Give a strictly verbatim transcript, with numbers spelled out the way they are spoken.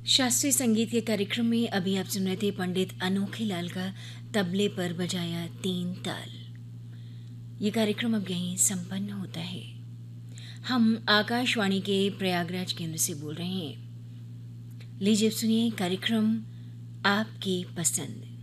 शास्त्रीय संगीत के कार्यक्रम में अभी आप सुन रहे थे पंडित अनोखे लाल का तबले पर बजाया तीन ताल। ये कार्यक्रम अब यहीं संपन्न होता है। हम आकाशवाणी के प्रयागराज केंद्र से बोल रहे हैं। लीजिए सुनिए कार्यक्रम आपकी पसंद।